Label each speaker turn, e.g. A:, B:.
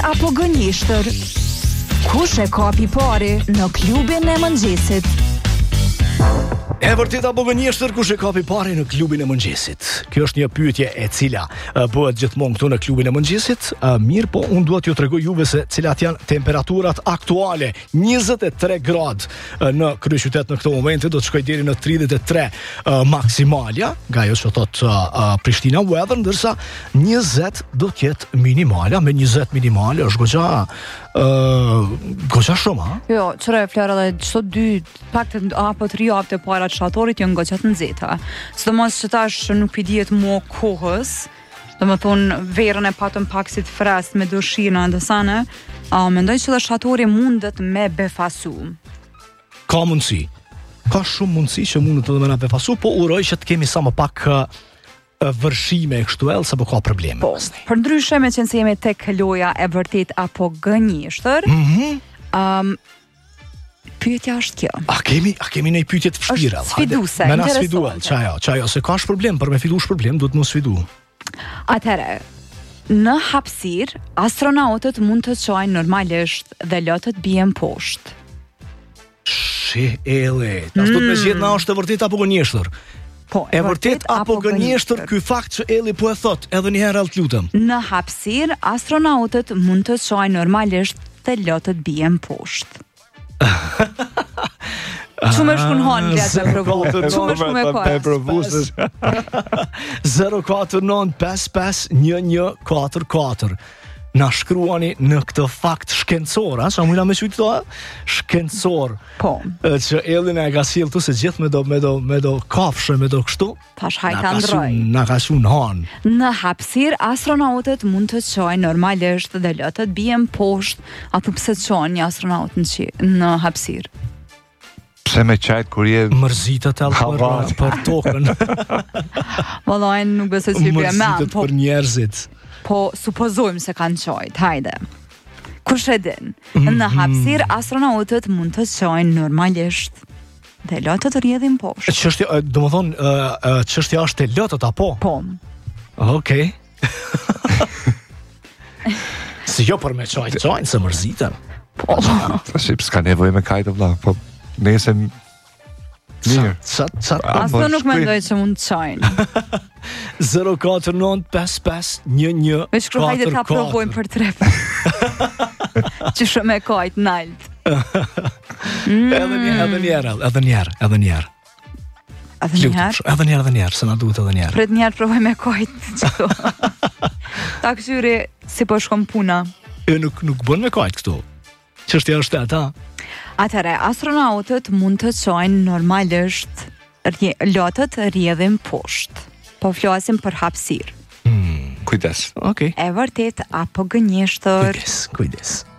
A: apo gënjeshtër? Kush e kapi pari në klubin e mëngjesit?
B: E vërtet apo gënjeshtër, kush e kapi pari në klubin e mëngjesit? Kjo është një pyetje e cila bëhet gjithmonë këtu në klubin e mëngjesit. Mirë, po unë duhet t'ju tregoj juve se cilat janë temperaturat aktuale. 23 gradë në kryeqytet në këtë moment, do të shkoj deri në 33 maksimalja, nga ajo që thot Prishtina Weather, ndërsa 20 do të jetë minimala. Me 20 minimale është goxha shumë, ha?
C: Jo, çfarë Flora, dhe çdo 2 paktën apo 3 javë të para të shatorit janë goxha të nxehta. Sidomos që tash nuk i dihet mua kohës. Domethënë verën e patëm pak si të freskët me dëshirë ndësane. Mendoj që dhe shatori mundet me befasu.
B: Ka mundësi. Ka shumë mundësi që mundet edhe me na befasu, po uroj që të kemi sa më pak vërshime e kështu else, apo ka probleme.
C: Po, për ndryshe me qenë se jemi tek loja e vërtet apo gënjeshtër, pyetja është kjo.
B: A kemi një pyetje të vështirë?
C: Është sfiduese,
B: me na sfiduel, çajo, se ka shpërblim, për me fillu shpërblim duhet më sfidu.
C: Atëherë, në hapësirë, astronautët mund të çojnë normalisht dhe lotët bien poshtë.
B: Tas do të më zgjedh na është e vërtet apo gënjeshtër?
C: Po,
B: e vërtet apo gënjeshtër ky fakt që Elli po e thot, edhe një herë të lutem.
C: Në hapësirë, astronautët mund të çojnë normalisht dhe lotët bien poshtë. Shumë është kun hanë letë me provu. Shumë është kun me kohë.
B: 049551144. Na shkruani në këtë fakt shkencor, sa mujna me qujtë toa? Shkencor.
C: Po.
B: Që Elli na e ka sjellë tu se gjithë me do kafshë, me do kështu.
C: Tash hajta ndroj.
B: Na ka shumë hanë.
C: Në hapësirë, astronautët mund të çojnë normalisht dhe lotët bien poshtë. Apo pse çon një astronaut në hapësirë?
D: Pse me qajt kur je
B: mërzitet për tokën.
C: Vallai nuk besoj se bëj më.
B: Mërzitet për njerëzit.
C: Po supozojmë se kanë qojt, hajde. Kush e din? Në hapësirë, astronautët mund të çojnë normalisht dhe lotët rrjedhin poshtë.
B: Çështja është e lotët apo?
C: Po.
B: Okej. Si jo për me çojnë se mërziten.
C: Po.
D: Tash s'ka nevojë me kajtë vëlla, po nëse mirë.
C: Aso nuk mendoj që mund të çojnë.
B: 049551144.
C: Me shkruaj hajde ta provojmë për trep. Që shumë e kajt nalt.
B: Edhe njerë. Edhe njerë, se na duhet edhe njerë.
C: Pret njerë provoj me kajt. Ta kësyri si po shkom puna.
B: Nuk bën me kajt këtu. Çështja është ata.
C: Atëre, astronautët mund të çojnë normalisht lotët rrjedhin poshtë. Po flasim për hapësirë.
D: Kujdes.
B: Okej.
C: E vërtet apo gënjeshtër?
B: Kujdes.